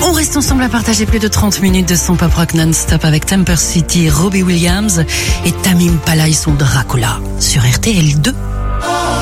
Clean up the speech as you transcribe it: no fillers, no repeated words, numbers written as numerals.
On reste ensemble à partager plus de 30 minutes de son pop rock non-stop avec Temper City, Robbie Williams et Tame Impala et son Dracula sur RTL2.